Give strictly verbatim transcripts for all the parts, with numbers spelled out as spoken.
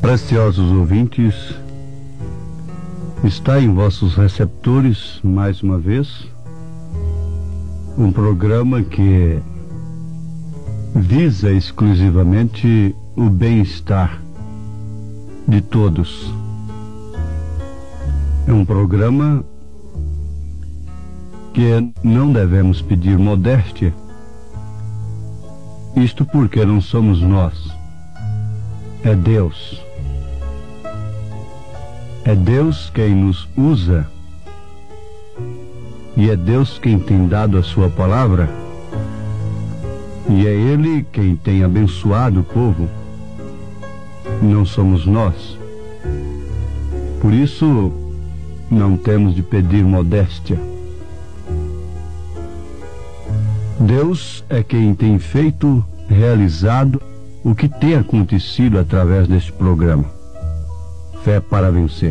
Preciosos ouvintes, está em vossos receptores, mais uma vez, um programa que visa exclusivamente o bem-estar de todos. É um programa que não devemos pedir modéstia, isto porque não somos nós, é Deus. É Deus quem nos usa e é Deus quem tem dado a sua palavra e é Ele quem tem abençoado o povo, não somos nós. Por isso não temos de pedir modéstia. Deus é quem tem feito, realizado o que tem acontecido através deste programa. Fé para vencer.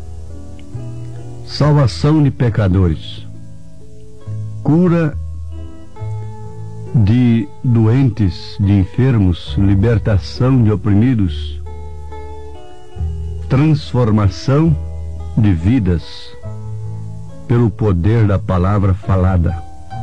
Salvação de pecadores. Cura de doentes, de enfermos, libertação de oprimidos, transformação de vidas pelo poder da palavra falada.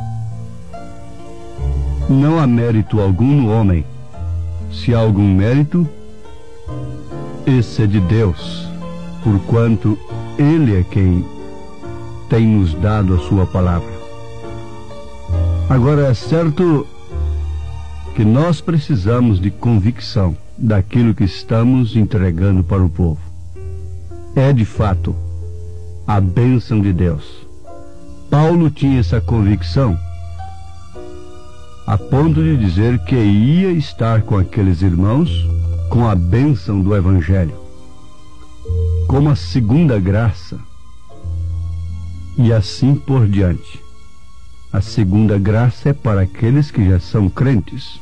Não há mérito algum no homem. Se há algum mérito, esse é de Deus, porquanto Ele é quem tem nos dado a sua palavra. Agora, é certo que nós precisamos de convicção daquilo que estamos entregando para o povo. É, de fato, a bênção de Deus. Paulo tinha essa convicção, a ponto de dizer que ia estar com aqueles irmãos com a bênção do Evangelho, como a segunda graça, e assim por diante. A segunda graça é para aqueles que já são crentes.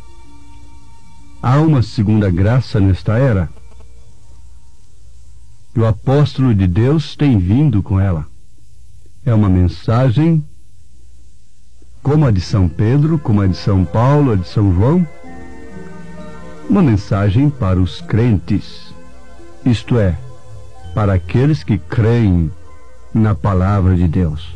Há uma segunda graça nesta era, e o apóstolo de Deus tem vindo com ela. É uma mensagem como a de São Pedro, como a de São Paulo, a de São João, uma mensagem para os crentes, isto é, para aqueles que creem na palavra de Deus.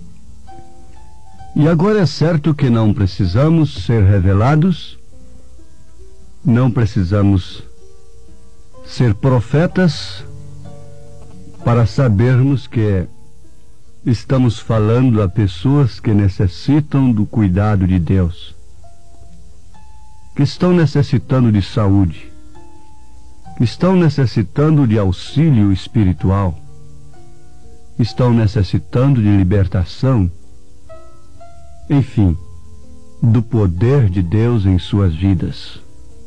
E agora é certo que não precisamos ser revelados, não precisamos ser profetas para sabermos que estamos falando a pessoas que necessitam do cuidado de Deus, que estão necessitando de saúde, que estão necessitando de auxílio espiritual, estão necessitando de libertação, enfim, do poder de Deus em suas vidas.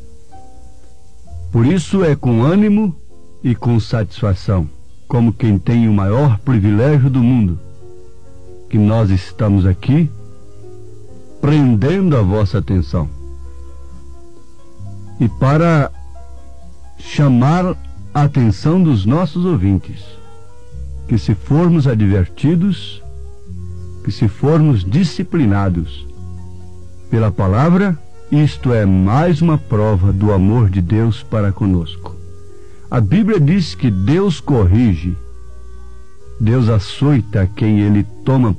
Por isso é com ânimo e com satisfação, como quem tem o maior privilégio do mundo, que nós estamos aqui prendendo a vossa atenção. E para chamar a atenção dos nossos ouvintes, que se formos advertidos, que se formos disciplinados pela palavra, isto é mais uma prova do amor de Deus para conosco. A Bíblia diz que Deus corrige, Deus açoita quem Ele toma